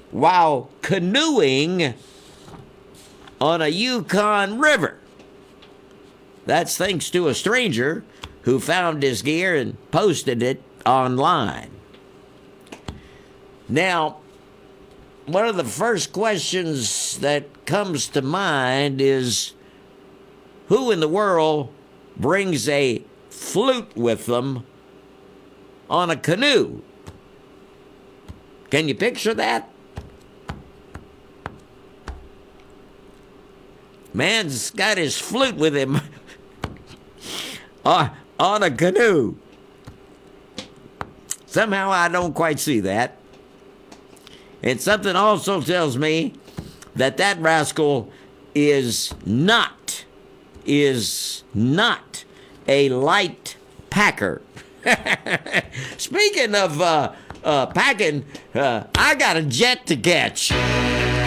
while canoeing on a Yukon River. That's thanks to a stranger who found his gear and posted it online. Now, one of the first questions that comes to mind is, who in the world brings a flute with them on a canoe? Can you picture that? Man's got his flute with him on a canoe. Somehow I don't quite see that. And something also tells me that that rascal is not a light packer. Speaking of packing, I got a jet to catch.